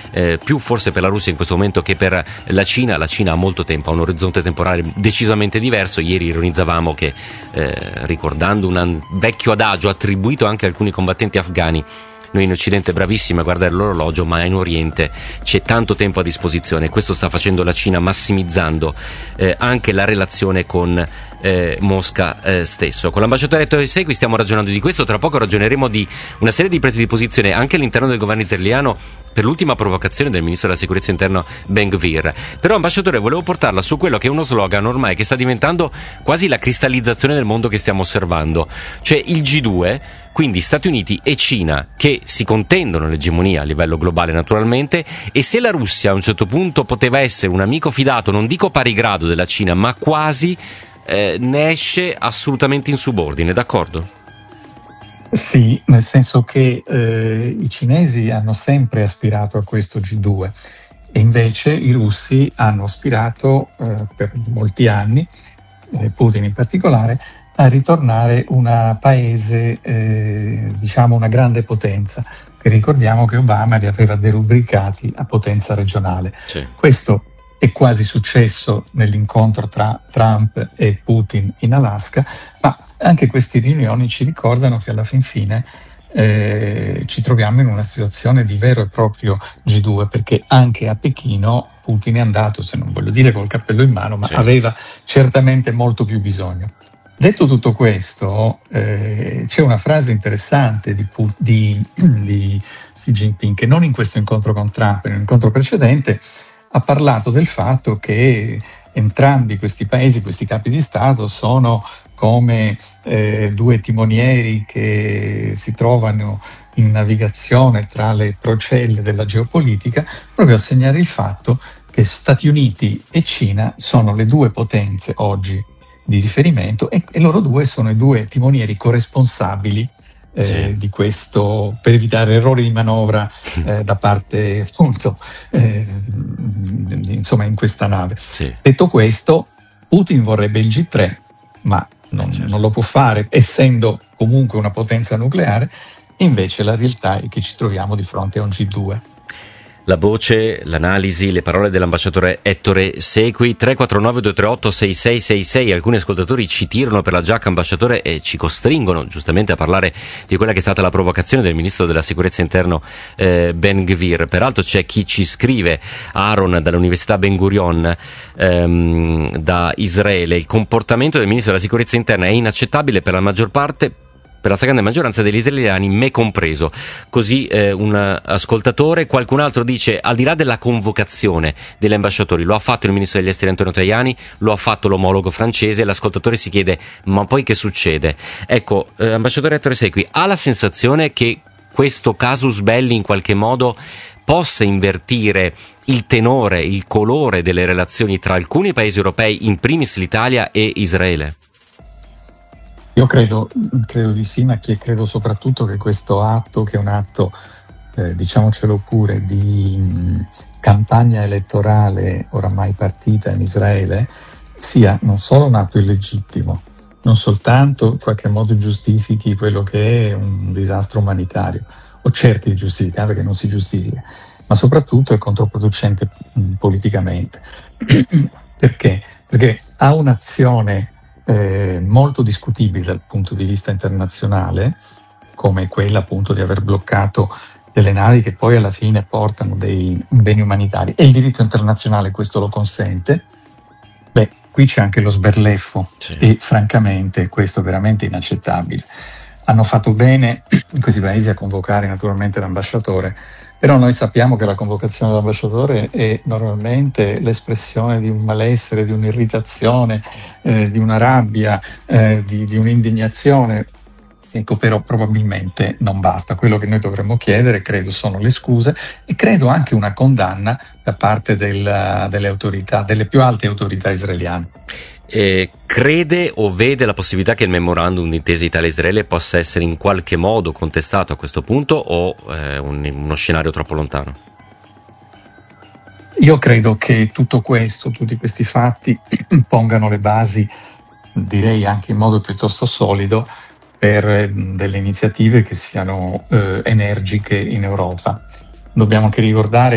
più forse per la Russia in questo momento che per la Cina. La Cina ha molto tempo, ha un orizzonte temporale decisamente diverso. Ieri ironizzavamo che ricordando un vecchio adagio attribuito anche a alcuni combattenti afghani, noi in Occidente bravissimi a guardare l'orologio, ma in Oriente c'è tanto tempo a disposizione. Questo sta facendo la Cina, massimizzando anche la relazione con Mosca stesso. Con l'ambasciatore Ettore Segui stiamo ragionando di questo. Tra poco ragioneremo di una serie di presi di posizione anche all'interno del governo israeliano per l'ultima provocazione del ministro della sicurezza interna Ben-Gvir. Però, ambasciatore, volevo portarla su quello che è uno slogan ormai che sta diventando quasi la cristallizzazione del mondo che stiamo osservando, cioè il G2, quindi Stati Uniti e Cina, che si contendono l'egemonia a livello globale naturalmente, e se la Russia a un certo punto poteva essere un amico fidato, non dico pari grado della Cina, ma quasi, ne esce assolutamente in subordine, d'accordo? Sì, nel senso che i cinesi hanno sempre aspirato a questo G2 e invece i russi hanno aspirato per molti anni, Putin in particolare, a ritornare un paese, diciamo una grande potenza, che ricordiamo che Obama li aveva derubricati a potenza regionale. Sì. Questo è quasi successo nell'incontro tra Trump e Putin in Alaska, ma anche queste riunioni ci ricordano che alla fin fine ci troviamo in una situazione di vero e proprio G2, perché anche a Pechino Putin è andato, se non voglio dire col cappello in mano, ma sì, aveva certamente molto più bisogno. Detto tutto questo, c'è una frase interessante di Xi Jinping, che non in questo incontro con Trump, nell'incontro precedente, ha parlato del fatto che entrambi questi paesi, questi capi di Stato, sono come due timonieri che si trovano in navigazione tra le procelle della geopolitica, proprio a segnare il fatto che Stati Uniti e Cina sono le due potenze oggi di riferimento e loro due sono i due timonieri corresponsabili sì, di questo, per evitare errori di manovra da parte appunto insomma in questa nave. Sì. Detto questo, Putin vorrebbe il G3, ma non lo può fare essendo comunque una potenza nucleare, invece la realtà è che ci troviamo di fronte a un G2. La voce, l'analisi, le parole dell'ambasciatore Ettore Segui. 349-238-6666. Alcuni ascoltatori ci tirano per la giacca, ambasciatore, e ci costringono giustamente a parlare di quella che è stata la provocazione del ministro della sicurezza interno Ben-Gvir. Peraltro c'è chi ci scrive, Aaron dall'Università Ben Gurion da Israele: il comportamento del ministro della sicurezza interna è inaccettabile per la maggior parte, per la stragrande maggioranza degli israeliani, me compreso. Così un ascoltatore. Qualcun altro dice: al di là della convocazione degli ambasciatori, lo ha fatto il ministro degli esteri Antonio Tajani, lo ha fatto l'omologo francese. L'ascoltatore si chiede: ma poi che succede? Ecco, ambasciatore Ettore Segui, ha la sensazione che questo casus belli in qualche modo possa invertire il tenore, il colore delle relazioni tra alcuni paesi europei, in primis l'Italia e Israele? Io credo di sì, ma credo soprattutto che questo atto, che è un atto, diciamocelo pure, di campagna elettorale oramai partita in Israele, sia non solo un atto illegittimo, non soltanto in qualche modo giustifichi quello che è un disastro umanitario, o certi di giustificare, perché non si giustifica, ma soprattutto è controproducente politicamente. Perché? Perché ha un'azione molto discutibile dal punto di vista internazionale, come quella appunto di aver bloccato delle navi che poi alla fine portano dei beni umanitari, e il diritto internazionale questo lo consente. Beh, qui c'è anche lo sberleffo, sì, e francamente questo è veramente inaccettabile. Hanno fatto bene in questi paesi a convocare naturalmente l'ambasciatore, però noi sappiamo che la convocazione dell'ambasciatore è normalmente l'espressione di un malessere, di un'irritazione, di una rabbia, di un'indignazione. Ecco, però probabilmente non basta. Quello che noi dovremmo chiedere, credo, sono le scuse, e credo anche una condanna da parte delle autorità, delle più alte autorità israeliane. Crede o vede la possibilità che il memorandum d'intesa Italia-Israele possa essere in qualche modo contestato a questo punto, o uno scenario troppo lontano? Io credo che tutto questo, tutti questi fatti pongano le basi, direi anche in modo piuttosto solido, per delle iniziative che siano energiche in Europa. Dobbiamo anche ricordare